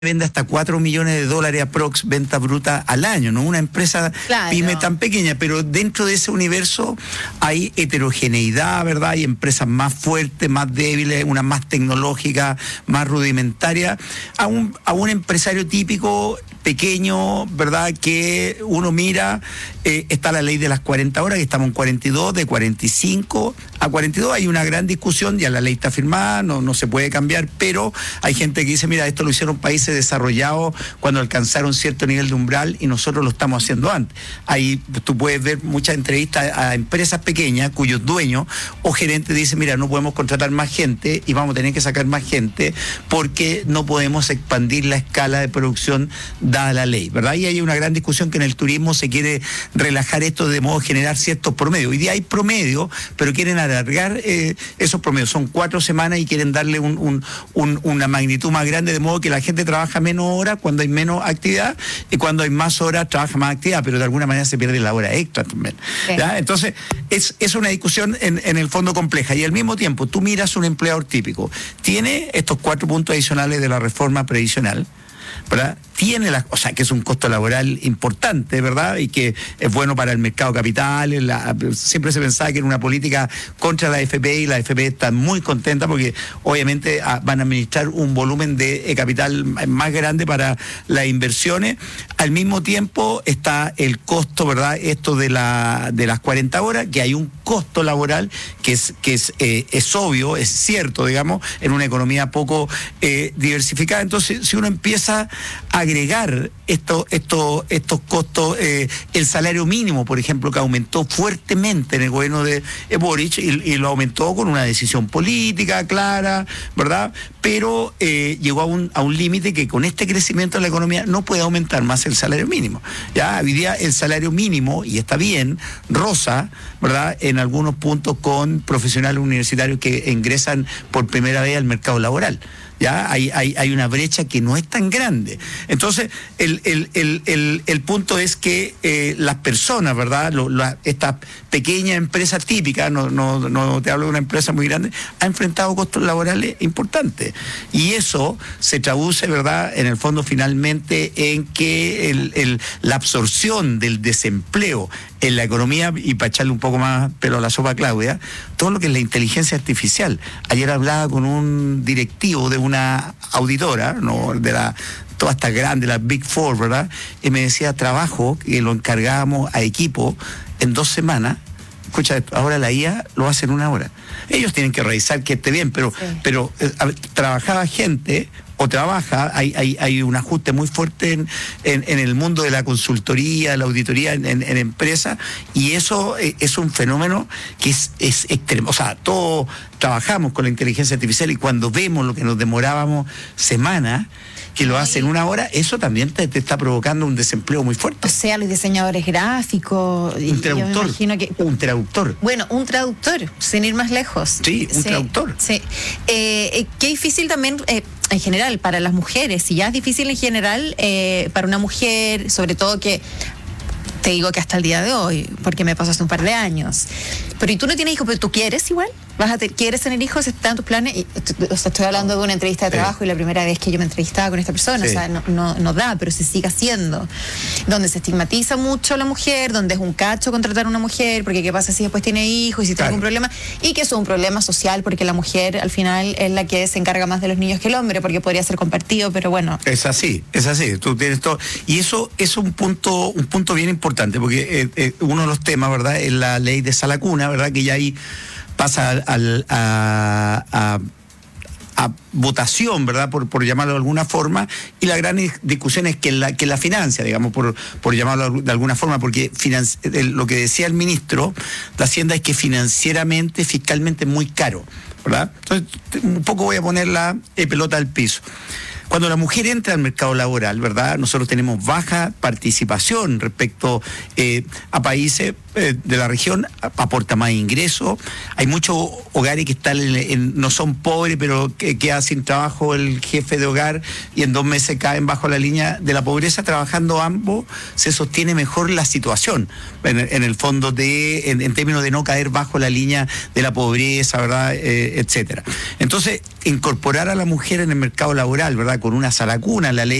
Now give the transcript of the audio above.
vende hasta $4 millones aprox venta bruta al año, no una empresa pyme tan pequeña, pero dentro de ese universo hay heterogeneidad, ¿verdad? Hay empresas más fuertes, más débiles, una más tecnológica, más rudimentaria, a un empresario típico pequeño, ¿verdad? Que uno mira, está la ley de las 40 horas, que estamos en 42, de 45 a 42 hay una gran discusión, ya la ley está firmada, no se puede cambiar, pero hay gente que dice, mira, esto lo hicieron países desarrollados cuando alcanzaron cierto nivel de umbral y nosotros lo estamos haciendo antes. Ahí tú puedes ver muchas entrevistas a empresas pequeñas cuyos dueños o gerentes dicen, mira, no podemos contratar más gente y vamos a tener que sacar más gente porque no podemos expandir la escala de producción dada la ley, ¿verdad? Y hay una gran discusión que en el turismo se quiere relajar esto de modo de generar ciertos promedios. Hoy día hay promedios, pero quieren alargar esos promedios. Son 4 semanas y quieren darle una magnitud más grande, de modo que la gente trabaja menos horas cuando hay menos actividad y cuando hay más horas trabaja más actividad, pero de alguna manera se pierde la hora extra también. ¿Ya? Entonces, es una discusión en el fondo compleja y al mismo tiempo tú miras un empleador típico, tiene estos 4 puntos adicionales de la reforma previsional, ¿verdad? Tiene o sea, que es un costo laboral importante, ¿verdad? Y que es bueno para el mercado capital. Siempre se pensaba que era una política contra la AFP y la AFP está muy contenta porque obviamente van a administrar un volumen de capital más grande para las inversiones. Al mismo tiempo está el costo, ¿verdad? Esto de las 40 horas, que hay un costo laboral que es obvio, es cierto, digamos, en una economía poco diversificada. Entonces, si uno empieza a agregar estos costos, el salario mínimo, por ejemplo, que aumentó fuertemente en el gobierno de Boric y lo aumentó con una decisión política clara, ¿verdad? Pero llegó a un límite que con este crecimiento de la economía no puede aumentar más el salario mínimo. Ya hoy día el salario mínimo, y está bien, roza, ¿verdad?, en algunos puntos con profesionales universitarios que ingresan por primera vez al mercado laboral. Ya hay una brecha que no es tan grande. Entonces, el punto es que las personas, ¿verdad?, esta pequeña empresa típica, no te hablo de una empresa muy grande, ha enfrentado costos laborales importantes. Y eso se traduce, ¿verdad?, en el fondo finalmente en que la absorción del desempleo en la economía, y para echarle un poco más pelo a la sopa a Claudia, todo lo que es la inteligencia artificial. Ayer hablaba con un directivo de una auditora, ¿no?, de todas estas grandes, las Big Four, ¿verdad?, y me decía, trabajo que lo encargábamos a equipo en 2 semanas. Escucha esto, ahora la IA lo hace en 1 hora. Ellos tienen que revisar que esté bien, pero trabajaba gente, o trabaja, hay un ajuste muy fuerte en el mundo de la consultoría, la auditoría en empresas, y eso es un fenómeno que es extremo. O sea, todos trabajamos con la inteligencia artificial y cuando vemos lo que nos demorábamos semanas, que lo hace en 1 hora, eso también te está provocando un desempleo muy fuerte. O sea, los diseñadores gráficos. Un traductor. Un traductor. Bueno, un traductor, sin ir más lejos. Sí, un traductor. Sí. Qué difícil también, en general, para las mujeres. Si ya es difícil en general, para una mujer, sobre todo que... Te digo que hasta el día de hoy, porque me pasó hace un par de años. Pero ¿y tú no tienes hijos? ¿Pero tú quieres igual? ¿Quieres tener hijos? ¿Están tus planes? Estoy hablando de una entrevista de trabajo y la primera vez que yo me entrevistaba con esta persona, o sea, no da, pero se sigue haciendo. Donde se estigmatiza mucho a la mujer, donde es un cacho contratar a una mujer, porque ¿qué pasa si después tiene hijos y si tiene algún problema? Y que eso es un problema social, porque la mujer al final es la que se encarga más de los niños que el hombre, porque podría ser compartido, pero bueno. Es así. Tú tienes todo. Y eso es un punto bien importante, porque uno de los temas, ¿verdad?, es la ley de Sala Cuna, ¿verdad?, que ya ahí pasa a votación, ¿verdad?, por llamarlo de alguna forma, y la gran discusión es que la financia, digamos, por llamarlo de alguna forma, porque lo que decía el ministro de Hacienda es que financieramente, fiscalmente es muy caro, ¿verdad? Entonces, un poco voy a poner la pelota al piso. Cuando la mujer entra al mercado laboral, ¿verdad?, nosotros tenemos baja participación respecto a países, de la región, aporta más ingresos. Hay muchos hogares que no son pobres, pero que queda sin trabajo el jefe de hogar y en 2 meses caen bajo la línea de la pobreza. Trabajando ambos se sostiene mejor la situación, en el fondo, en términos de no caer bajo la línea de la pobreza, ¿verdad? Etcétera. Entonces, incorporar a la mujer en el mercado laboral, ¿verdad? Con una salacuna, la ley